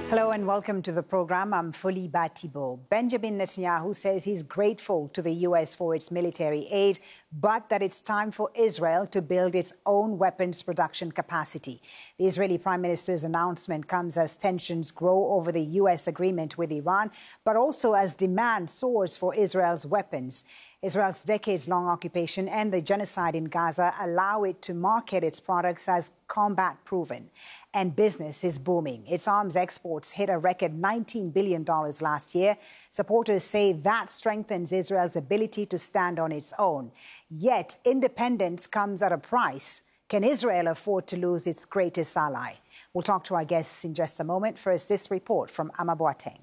Hello and welcome to the program. I'm Fuli Batibo. Benjamin Netanyahu says he's grateful to the U.S. for its military aid, but that it's time for Israel to build its own weapons production capacity. The Israeli Prime Minister's announcement comes as tensions grow over the U.S. agreement with Iran, but also as demand soars for Israel's weapons. Israel's decades-long occupation and the genocide in Gaza allow it to market its products as combat-proven. And business is booming. Its arms exports hit a record $19 billion last year. Supporters say that strengthens Israel's ability to stand on its own. Yet, independence comes at a price. Can Israel afford to lose its greatest ally? We'll talk to our guests in just a moment. First, this report from Ama Boateng.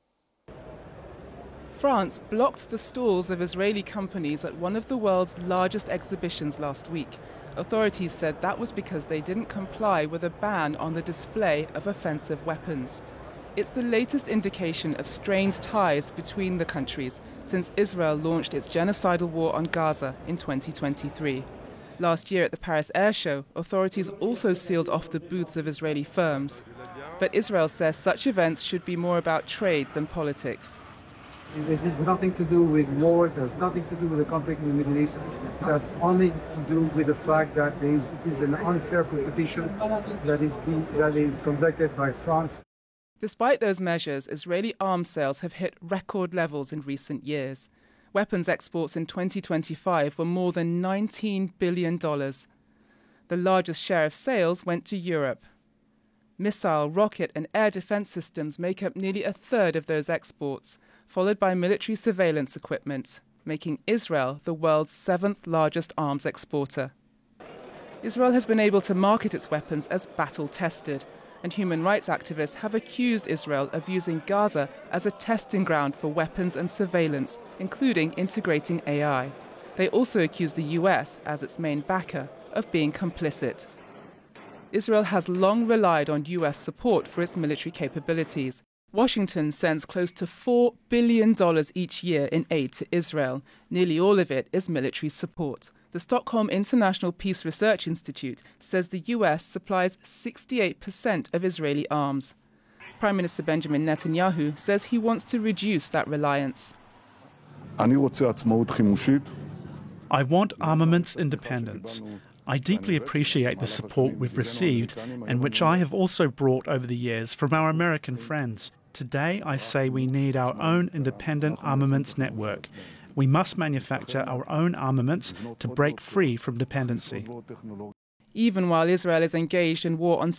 France blocked the stalls of Israeli companies at one of the world's largest exhibitions last week. Authorities said that was because they didn't comply with a ban on the display of offensive weapons. It's the latest indication of strained ties between the countries since Israel launched its genocidal war on Gaza in 2023. Last year at the Paris Air Show, authorities also sealed off the booths of Israeli firms. But Israel says such events should be more about trade than politics. This has nothing to do with war, it has nothing to do with the conflict in the Middle East. It has only to do with the fact that it is an unfair competition that is conducted by France. Despite those measures, Israeli arms sales have hit record levels in recent years. Weapons exports in 2025 were more than $19 billion. The largest share of sales went to Europe. Missile, rocket and air defense systems make up nearly a third of those exports, followed by military surveillance equipment, making Israel the world's seventh largest arms exporter. Israel has been able to market its weapons as battle-tested, and human rights activists have accused Israel of using Gaza as a testing ground for weapons and surveillance, including integrating AI. They also accuse the US, as its main backer, of being complicit. Israel has long relied on US support for its military capabilities. Washington sends close to $4 billion each year in aid to Israel. Nearly all of it is military support. The Stockholm International Peace Research Institute says the US supplies 68% of Israeli arms. Prime Minister Benjamin Netanyahu says he wants to reduce that reliance. I want armaments independence. I deeply appreciate the support we've received and which I have also brought over the years from our American friends. Today, I say we need our own independent armaments network. We must manufacture our own armaments to break free from dependency. Even while Israel is engaged in war on